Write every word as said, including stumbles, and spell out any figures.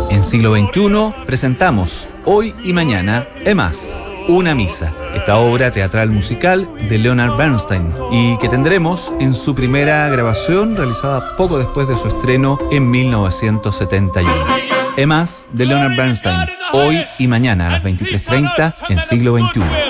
En Siglo veintiuno presentamos Hoy y Mañana, Emas, una misa, esta obra teatral musical de Leonard Bernstein y que tendremos en su primera grabación realizada poco después de su estreno en mil novecientos setenta y uno. Emas de Leonard Bernstein, Hoy y Mañana a las veintitrés treinta en Siglo veintiuno.